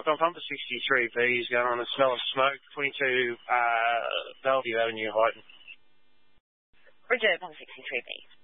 Don Pumper 63B is going on the smell of smoke, 22 Bellevue Avenue, Highton. Bridget on 63B.